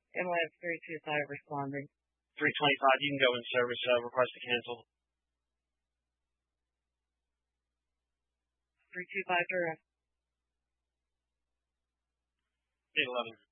MIF 325 responding. 325, you can go in service, request to cancel. 325 direct. 811.